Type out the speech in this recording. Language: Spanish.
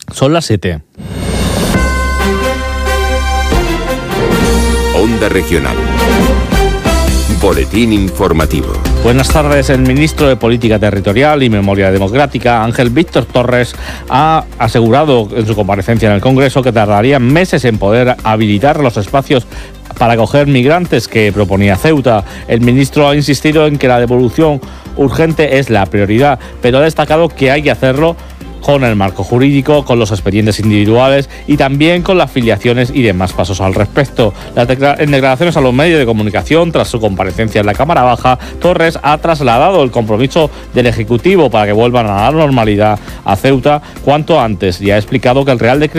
Son las 7. Onda Regional. Boletín informativo. Buenas tardes. El ministro de Política Territorial y Memoria Democrática, Ángel Víctor Torres, ha asegurado en su comparecencia en el Congreso que tardaría meses en poder habilitar los espacios para acoger migrantes que proponía Ceuta. El ministro ha insistido en que la devolución urgente es la prioridad, pero ha destacado que hay que hacerlo con el marco jurídico, con los expedientes individuales y también con las filiaciones y demás pasos al respecto. En declaraciones a los medios de comunicación, tras su comparecencia en la Cámara Baja, Torres ha trasladado el compromiso del Ejecutivo para que vuelvan a la normalidad a Ceuta cuanto antes y ha explicado que el Real Decreto